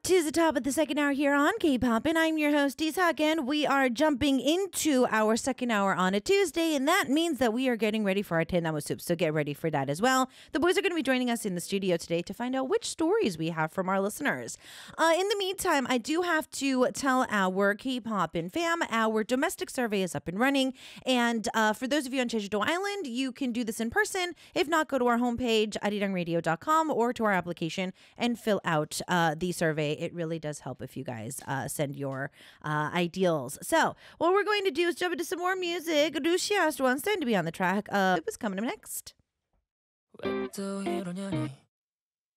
To the top of the second hour here on K-Pop, and I'm your host, Ishak, and we are jumping into our second hour on a Tuesday, and that means that we are getting ready for our Tenamo Soup, so get ready for that as well. The boys are going to be joining us in the studio today to find out which stories we have from our listeners. In the meantime, I do have to tell our K-Pop and fam, our domestic survey is up and running, and for those of you on Jeju-do Island, you can do this in person. If not, go to our homepage, arirangradio.com, or to our application and fill out the survey. It really does help if you guys send your ideals. So what we're going to do is jump into some more music. Lucia Weinstein to be on the track. It was coming up next. 왜 또 이러냐니